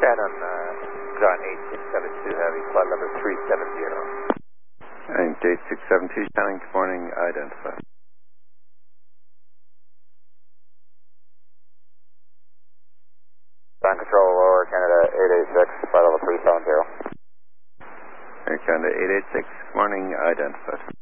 Shannon, ground 8672 Heavy, flight level 370. And 8672 Shannon, good morning, identify. Ground control, Lower Canada 886, flight level 370. Air Canada 886, good morning, identified.